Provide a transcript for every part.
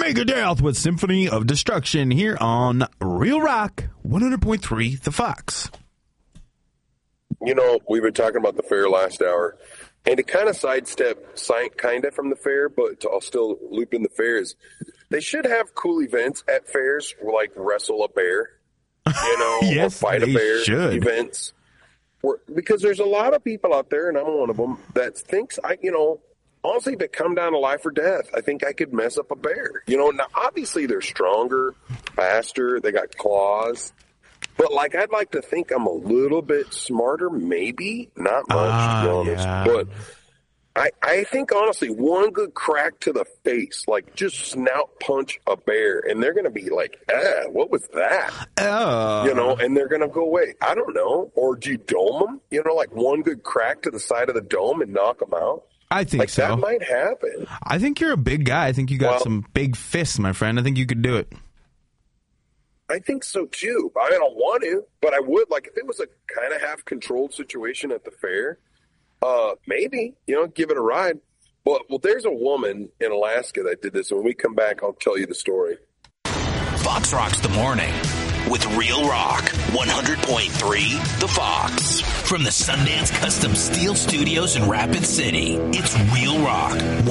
Megadeth with Symphony of Destruction here on Real Rock 100.3 The Fox. You know, we've been talking about the fair last hour, and to kind of sidestep kind of from the fair, but I'll still loop in the fairs. They should have cool events at fairs, like wrestle a bear, you know, yes, or fight a bear events. Because there's a lot of people out there, and I'm one of them, that thinks honestly, if it come down to life or death, I think I could mess up a bear. You know, now obviously they're stronger, faster, they got claws. But, I'd like to think I'm a little bit smarter, maybe. Not much, to be honest. Yeah. But I think, honestly, one good crack to the face, just snout punch a bear, and they're going to be like, what was that? And they're going to go away. I don't know. Or do you dome them? One good crack to the side of the dome and knock them out? I think so. That might happen. I think you're a big guy. I think you got some big fists, my friend. I think you could do it. I think so, too. I don't want to, but I would. If it was a kind of half-controlled situation at the fair, maybe, give it a ride. Well, there's a woman in Alaska that did this. When we come back, I'll tell you the story. Fox Rocks the Morning with Real Rock 100.3 The Fox. From the Sundance Custom Steel Studios in Rapid City, it's Real Rock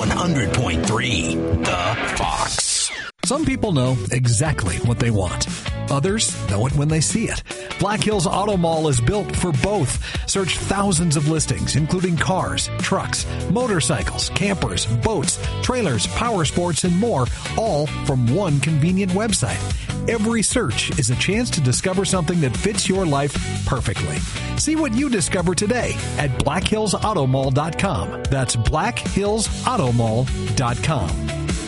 100.3 The Fox. Some people know exactly what they want. Others know it when they see it. Black Hills Auto Mall is built for both. Search thousands of listings, including cars, trucks, motorcycles, campers, boats, trailers, power sports, and more, all from one convenient website. Every search is a chance to discover something that fits your life perfectly. See what you discover today at BlackHillsAutomall.com. That's BlackHillsAutomall.com.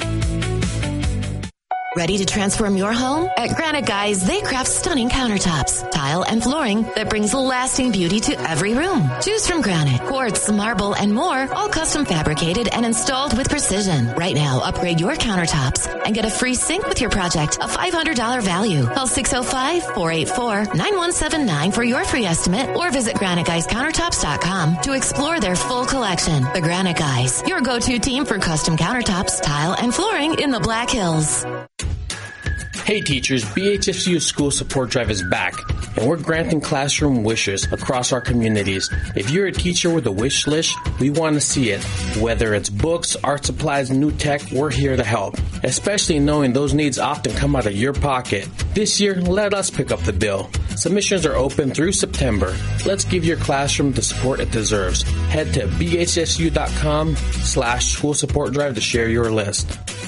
Ready to transform your home? At Granite Guys, they craft stunning countertops, tile, and flooring that brings lasting beauty to every room. Choose from granite, quartz, marble, and more, all custom fabricated and installed with precision. Right now, upgrade your countertops and get a free sink with your project, a $500 value. Call 605-484-9179 for your free estimate, or visit GraniteGuysCountertops.com to explore their full collection. The Granite Guys, your go-to team for custom countertops, tile, and flooring in the Black Hills. Hey teachers, BHSU School Support Drive is back, and we're granting classroom wishes across our communities. If you're a teacher with a wish list, we want to see it. Whether it's books, art supplies, new tech, we're here to help, especially knowing those needs often come out of your pocket. This year, let us pick up the bill. Submissions are open through September. Let's give your classroom the support it deserves. Head to bhsu.com/school support drive to share your list.